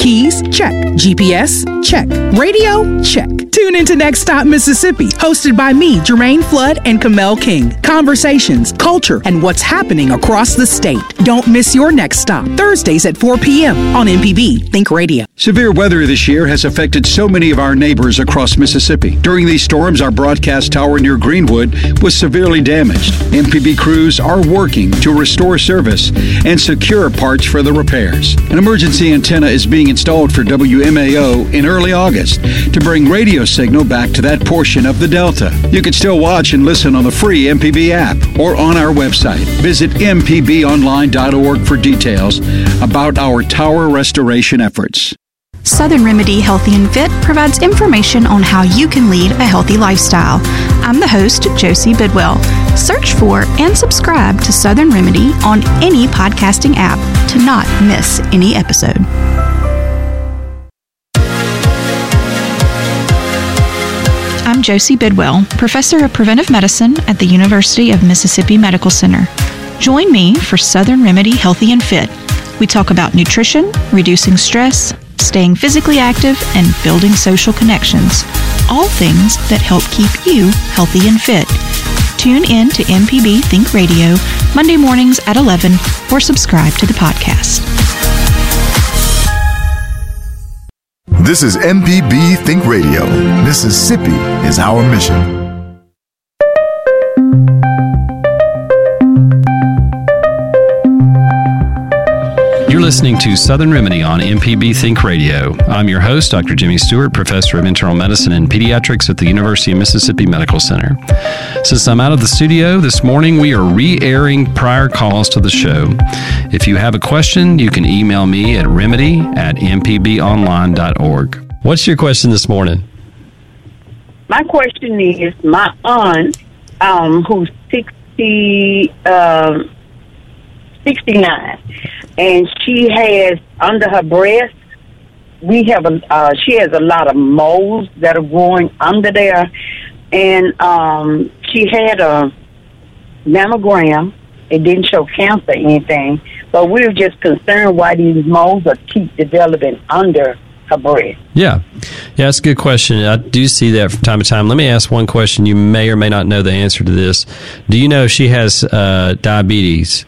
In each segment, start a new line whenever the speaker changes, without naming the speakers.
Keys? Check. GPS? Check. Radio? Check. Tune into Next Stop Mississippi, hosted by me, Jermaine Flood and Kamel King. Conversations, culture, and what's happening across the state. Don't miss your next stop. Thursdays at 4 p.m. on MPB Think Radio.
Severe weather this year has affected so many of our neighbors across Mississippi. During these storms, our broadcast tower near Greenwood was severely damaged. MPB crews are working to restore service and secure parts for the repairs. An emergency antenna is being installed for WMAO in early August to bring radio signal back to that portion of the Delta. You can still watch and listen on the free MPB app or on our website. Visit mpbonline.org for details about our tower restoration efforts.
Southern Remedy Healthy and Fit provides information on how you can lead a healthy lifestyle. I'm the host, Josie Bidwell. Search for and subscribe to Southern Remedy on any podcasting app to not miss any episode. I'm Josie Bidwell, Professor of Preventive Medicine at the University of Mississippi Medical Center. Join me for Southern Remedy Healthy and Fit. We talk about nutrition, reducing stress, staying physically active, and building social connections. All things that help keep you healthy and fit. Tune in to MPB Think Radio Monday mornings at 11 or subscribe to the podcast.
This is MPB Think Radio. Mississippi is our mission.
You're listening to Southern Remedy on MPB Think Radio. I'm your host, Dr. Jimmy Stewart, Professor of Internal Medicine and Pediatrics at the University of Mississippi Medical Center. Since I'm out of the studio this morning, we are re-airing prior calls to the show. If you have a question, you can email me at remedy@mpbonline.org. What's your question this morning?
My question is, my aunt, who's 69, and she has under her breast, she has a lot of moles that are growing under there, and she had a mammogram. It didn't show cancer or anything, but we were just concerned why these moles keep developing under her breast.
Yeah, that's a good question. I do see that from time to time. Let me ask one question. You may or may not know the answer to this. Do you know if she has diabetes?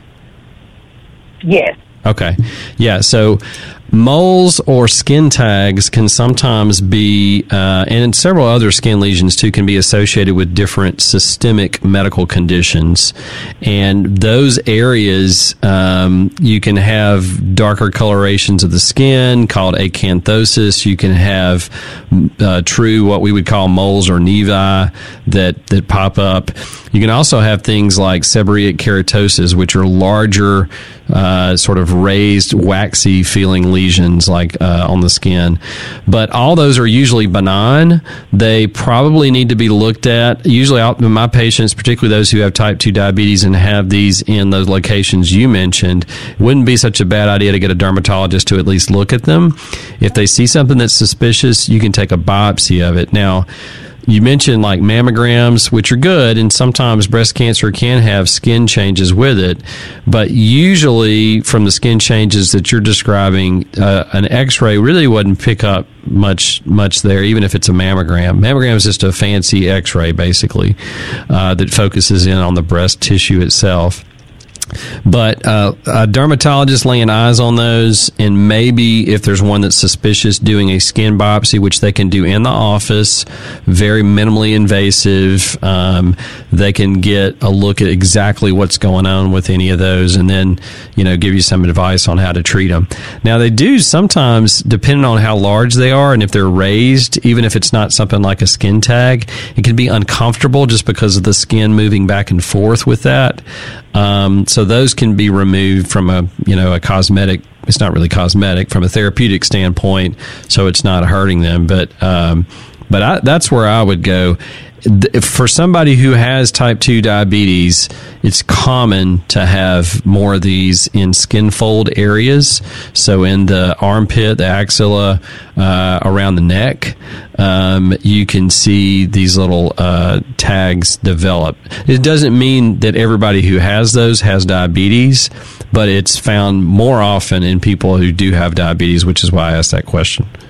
Yes.
Okay. Yeah, so moles or skin tags can sometimes be, and several other skin lesions too, can be associated with different systemic medical conditions. And those areas, you can have darker colorations of the skin called acanthosis. You can have true, what we would call moles or nevi that pop up. You can also have things like seborrheic keratosis, which are larger, sort of raised, waxy feeling lesions like on the skin. But all those are usually benign. They probably need to be looked at. Usually my patients, particularly those who have type 2 diabetes and have these in those locations you mentioned, it wouldn't be such a bad idea to get a dermatologist to at least look at them. If they see something that's suspicious, you can take a biopsy of it. Now, you mentioned like mammograms, which are good, and sometimes breast cancer can have skin changes with it. But usually from the skin changes that you're describing, an X-ray really wouldn't pick up much there, even if it's a mammogram. Mammogram is just a fancy X-ray, basically, that focuses in on the breast tissue itself. But a dermatologist laying eyes on those, and maybe if there's one that's suspicious, doing a skin biopsy, which they can do in the office, very minimally invasive. They can get a look at exactly what's going on with any of those, and then give you some advice on how to treat them. Now, they do sometimes, depending on how large they are and if they're raised, even if it's not something like a skin tag, it can be uncomfortable just because of the skin moving back and forth with that. So those can be removed from a cosmetic. It's not really cosmetic from a therapeutic standpoint, so it's not hurting them. But that's where I would go. for somebody who has type 2 diabetes, it's common to have more of these in skin fold areas. So in the armpit, the axilla, around the neck, you can see these little tags develop. It doesn't mean that everybody who has those has diabetes, but it's found more often in people who do have diabetes, which is why I asked that question.